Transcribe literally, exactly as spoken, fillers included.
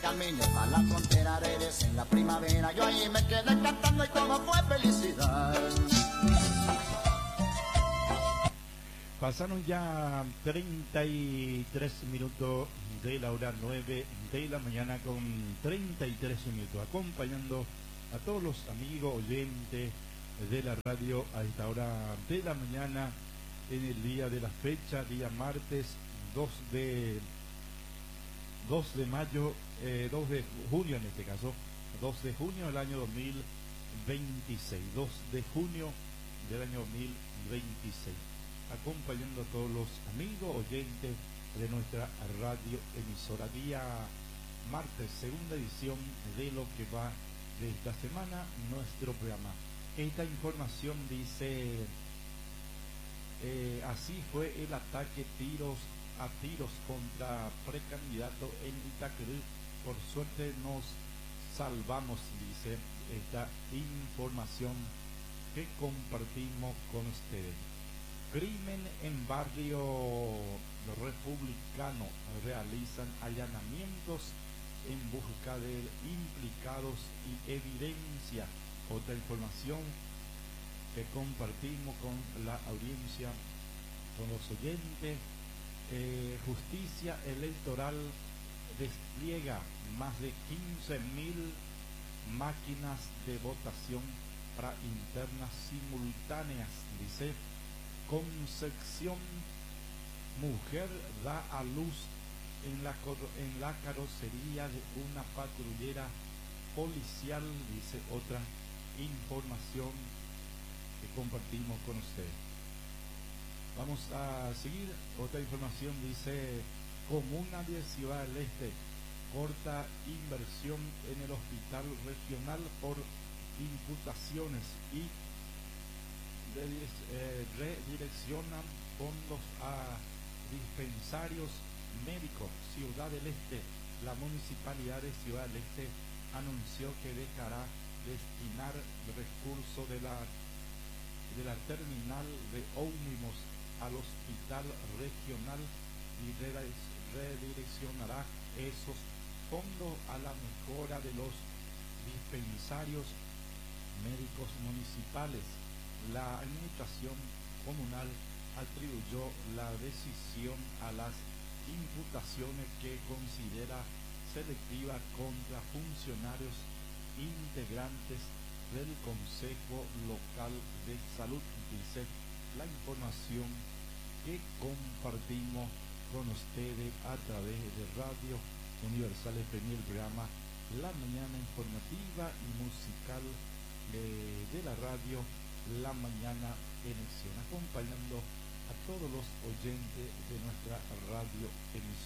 caminé a la frontera, regresé en la primavera. Yo ahí me quedé cantando y todo fue felicidad. Pasaron ya treinta y tres minutos de la hora nueve de la mañana con treinta y tres minutos, acompañando a todos los amigos oyentes de la radio a esta hora de la mañana en el día de la fecha, día martes dos de mayo, eh, dos de junio en este caso, dos de junio del año dos mil veintiséis, dos de junio del año dos mil veintiséis, acompañando a todos los amigos oyentes de nuestra radio emisora, día martes, segunda edición de lo que va de esta semana, nuestro programa. Esta información dice, eh, así fue el ataque tiros a tiros contra precandidato en Itacurú. Por suerte nos salvamos, dice esta información que compartimos con ustedes. Crimen en barrio republicano, realizan allanamientos en busca de implicados y evidencia. Otra información que compartimos con la audiencia, con los oyentes. Eh, justicia electoral despliega más de quince mil máquinas de votación para internas simultáneas, dice. Concepción, mujer da a luz en la, en la carrocería de una patrullera policial, dice otra información que compartimos con ustedes. Vamos a seguir. Otra información dice, Comuna de Ciudad del Este corta inversión en el hospital regional por imputaciones y redireccionan fondos a dispensarios médicos. Ciudad del Este, la municipalidad de Ciudad del Este anunció que dejará destinar recursos de la de la terminal de ómnibus al hospital regional y redireccionará esos fondos a la mejora de los dispensarios médicos municipales. La administración comunal atribuyó la decisión a las imputaciones que considera selectiva contra funcionarios integrantes del Consejo Local de Salud, dice la información que compartimos con ustedes a través de Radio Universal F M, el programa La Mañana Informativa y Musical de, de la radio La Mañana en Acción, acompañando a todos los oyentes de nuestra radio emisora.